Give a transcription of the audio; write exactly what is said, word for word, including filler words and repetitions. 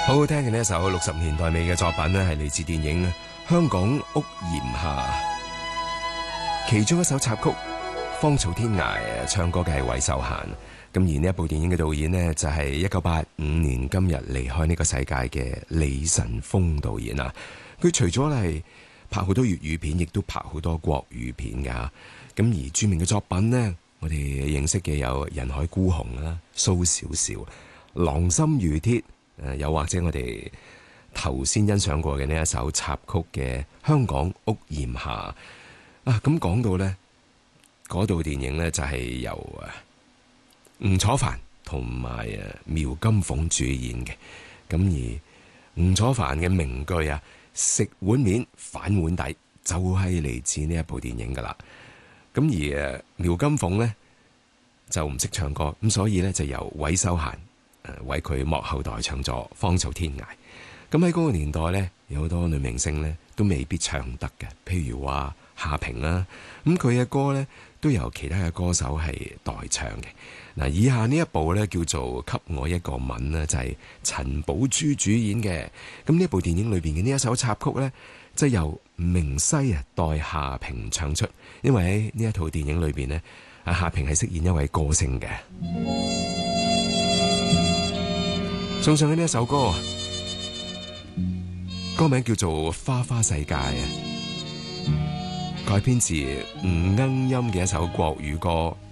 好好聽嘅呢一首六十年代尾嘅作品呢，係嚟自電影《香港屋檐下》，其中一首插曲《芳草天涯》，唱歌嘅係韋秀嫻。咁而呢一部電影嘅導演呢，就係一九八五年今日離開呢個世界嘅李晨風導演啊。佢除咗係拍好多粵語片，亦都拍好多國語片噶。咁而著名嘅作品呢，我哋認識嘅有《人海孤鴻》啦，《蘇小小》、《狼心如鐵》，誒，又或者我哋頭先欣賞過嘅呢一首插曲嘅《香港屋檐下》啊。咁講到呢嗰部電影呢，就係由吳楚帆同埋誒苗金鳳主演嘅。咁而吳楚帆嘅名句啊，食碗面反碗底，就係嚟自呢一部電影噶啦。咁而誒苗金鳳呢，就唔識唱歌，咁所以呢，就由韋秀嫻誒為佢幕後代唱咗《芳草天涯》。咁喺嗰個年代呢，有好多女明星呢都未必唱得嘅，譬如話夏萍啦，咁佢嘅歌呢，都由其他嘅歌手係代唱嘅。嗱，以下呢一部呢，叫做《給我一個吻》呢，就係陳寶珠主演嘅。咁呢部電影裏邊嘅呢一首插曲呢，就由明西啊代夏萍唱出，因為喺呢一套電影裏邊呢，阿夏萍係飾演一位歌星嘅。送上嘅呢一首歌，歌名叫做《花花世界》啊，改編自吳鶯音嘅一首國語歌。